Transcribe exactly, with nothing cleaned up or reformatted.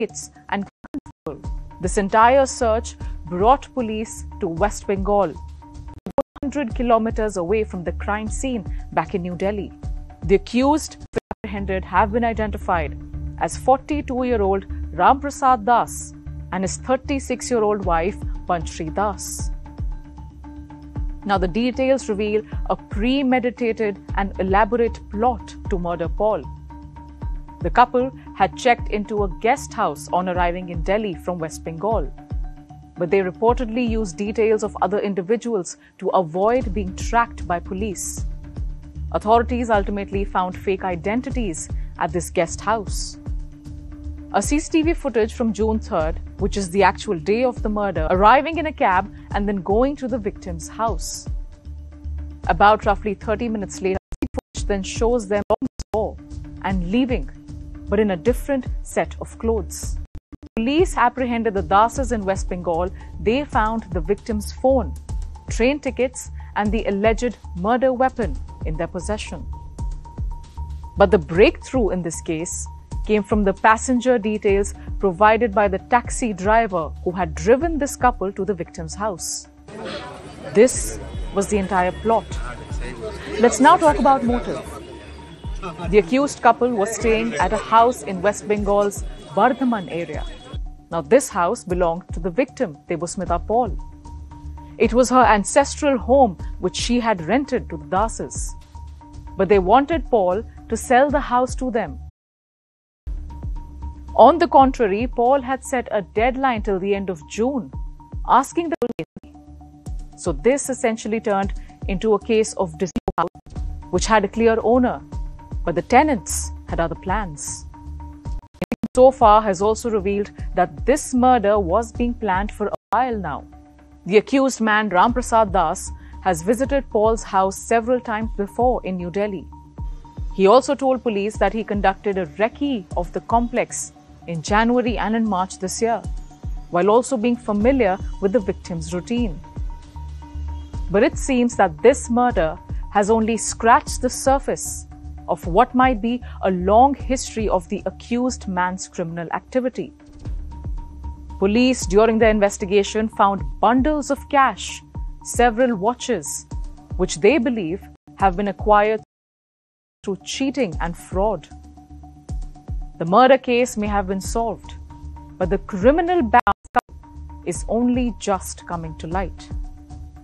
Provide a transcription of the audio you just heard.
and this entire search brought police to West Bengal, one hundred kilometers away from the crime scene back in New Delhi. The accused apprehended have been identified as forty-two-year-old Ram Prasad Das and his thirty-six-year-old wife Panchri Das. Now, the details reveal a premeditated and elaborate plot to murder Paul. The couple had checked into a guest house on arriving in Delhi from West Bengal, but they reportedly used details of other individuals to avoid being tracked by police. Authorities ultimately found fake identities at this guest house. A C C T V footage from June third, which is the actual day of the murder, arriving in a cab and then going to the victim's house. About roughly thirty minutes later, the footage then shows them on the door and leaving, but in a different set of clothes. Police apprehended the Dases in West Bengal. They found the victim's phone, train tickets, and the alleged murder weapon in their possession. But the breakthrough in this case came from the passenger details provided by the taxi driver who had driven this couple to the victim's house. This was the entire plot. Let's now talk about motive. The accused couple was staying at a house in West Bengal's Bardhaman area. Now, this house belonged to the victim, Debusmita Paul. It was her ancestral home which she had rented to the Dases. But they wanted Paul to sell the house to them. On the contrary, Paul had set a deadline till the end of June, asking the police. So this essentially turned into a case of dispute which had a clear owner, but the tenants had other plans. So far has also revealed that this murder was being planned for a while now. The accused man, Ram Prasad Das, has visited Paul's house several times before in New Delhi. He also told police that he conducted a recce of the complex in January and in March this year, while also being familiar with the victim's routine. But it seems that this murder has only scratched the surface of what might be a long history of the accused man's criminal activity. Police, during their investigation, found bundles of cash, several watches, which they believe have been acquired through cheating and fraud. The murder case may have been solved, but the criminal background is only just coming to light.